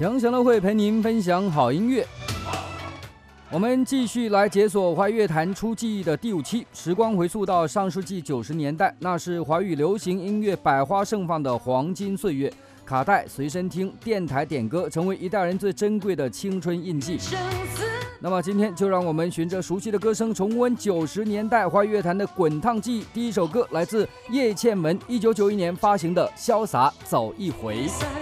杨祥乐会陪您分享好音乐。我们继续来解锁华语乐坛出记忆的第5期，时光回溯到上世纪90年代，那是华语流行音乐百花盛放的黄金岁月。卡带、随身听、电台点歌，成为一代人最珍贵的青春印记。那么今天就让我们循着熟悉的歌声，重温90年代华语乐坛的滚烫记忆。第一首歌来自叶倩文1991年发行的《潇洒走一回》。